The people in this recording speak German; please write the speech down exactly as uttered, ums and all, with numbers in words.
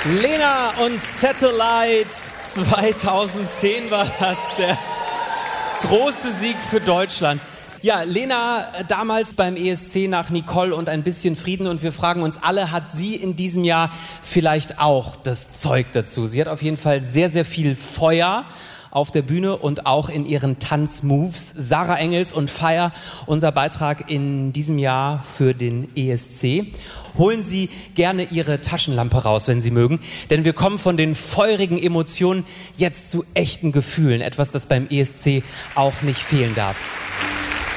Lena und Satellite zweitausendzehn war das, der große Sieg für Deutschland. Ja, Lena damals beim E S C nach Nicole und ein bisschen Frieden, und wir fragen uns alle, hat sie in diesem Jahr vielleicht auch das Zeug dazu? Sie hat auf jeden Fall sehr, sehr viel Feuer auf der Bühne und auch in ihren Tanzmoves. Sarah Engels und Fire, unser Beitrag in diesem Jahr für den E S C. Holen Sie gerne Ihre Taschenlampe raus, wenn Sie mögen, denn wir kommen von den feurigen Emotionen jetzt zu echten Gefühlen, etwas, das beim E S C auch nicht fehlen darf.